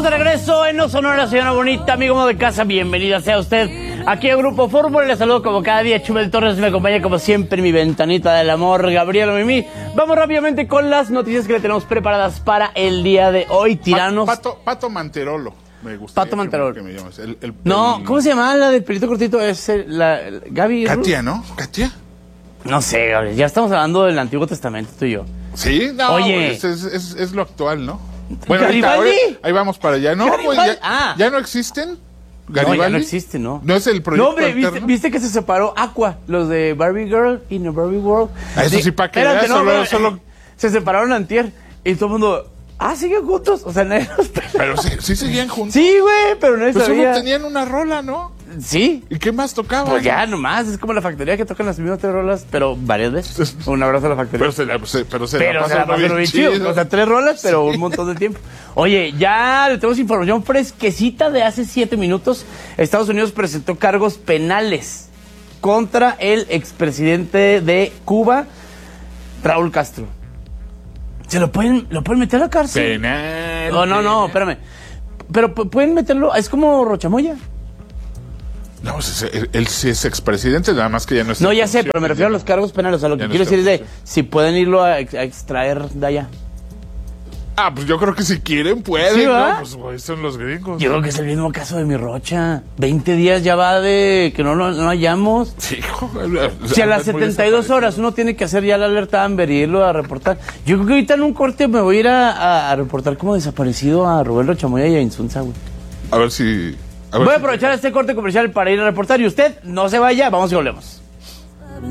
Estamos de regreso en No Sonora, señora bonita, amigo de casa, bienvenida sea usted aquí a Grupo Fórmula. Les saludo como cada día, Chumel Torres, me acompaña como siempre en mi ventanita del amor, Gabriela Mimi. Vamos rápidamente con las noticias que le tenemos preparadas para el día de hoy, tiranos. Pato Manterolo, me gusta. Pato Manterolo. Que me llamas. No, ¿cómo se llama la del pelito cortito? Es Gaby. Katia, ¿no? ¿Katia? No sé, Gabriel, ya estamos hablando del Antiguo Testamento, tú y yo. Sí, no, Oye. Es lo actual, ¿no? Bueno, ¿Garibaldi? ahí vamos para allá. No, pues ya no existen. ¿Garibaldi? No, ya no existe, ¿no? No es el proyecto. No, hombre, alterno? ¿viste que se separó Aqua, los de Barbie Girl in a Barbie World? Eso sí, para que Espérate, veas, solo... Se separaron antier y todo el mundo, siguen juntos, o sea, nadie los peló. Pero sí seguían juntos. Sí, güey, pero nadie Pues sabía. solo tenían una rola, ¿no? Sí. ¿Y qué más tocaban? Pues ya, nomás, es como la factoría que tocan las mismas 3 rolas, pero varias veces. Un abrazo a la factoría. Pero se la pasó bien chido. O sea, 3 rolas, pero un montón de tiempo. Oye, ya le tenemos información fresquecita de hace 7 minutos. Estados Unidos presentó cargos penales contra el expresidente de Cuba, Raúl Castro. ¿Se lo pueden meter a la cárcel? Penal. No, espérame. Pero pueden meterlo, es como Rochamoya. No, él sí es expresidente, nada más que ya no es. No, ya sé, pero me refiero a los cargos penales. O sea, lo que quiero decir es de si pueden irlo a extraer de allá. Pues yo creo que si quieren pueden, ¿Sí, va? ¿no? Pues son los gringos. Yo creo que es el mismo caso de mi Rocha. 20 días ya va de que no hallamos. Sí, Si a las 72 horas uno tiene que hacer ya la alerta Amber y irlo a reportar. Yo creo que ahorita en un corte me voy a ir a reportar como desaparecido a Rubén Rochamoya y a Insunza, güey. A ver si... Voy a aprovechar este corte comercial para ir a reportar y usted no se vaya, vamos y volvemos.